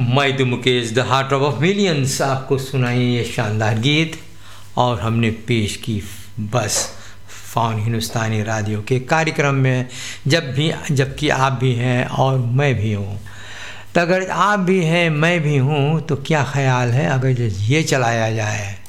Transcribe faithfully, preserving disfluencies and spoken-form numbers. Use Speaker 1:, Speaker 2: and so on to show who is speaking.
Speaker 1: मैं तो Mukesh the heart of millions आपको सुनाई ये शानदार गीत और हमने पेश की बस फ़ॉन हिंदुस्तानी रेडियो के कार्यक्रम में, जब भी जबकि आप भी हैं और मैं भी हूँ। तो अगर आप भी हैं मैं भी हूँ तो क्या ख्याल है अगर ये चलाया जाए